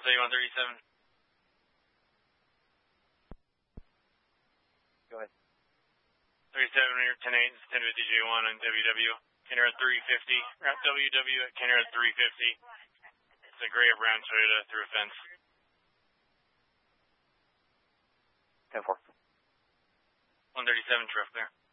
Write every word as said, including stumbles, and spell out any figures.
say one thirty-seven. Go ahead. thirty-seven, you're ten eight, it's ten fifty J one on W W. Kenner at three fifty. Route W W at Kenner at three fifty. It's a gray or brown Toyota through a fence. ten four. one thirty-seven, truck there.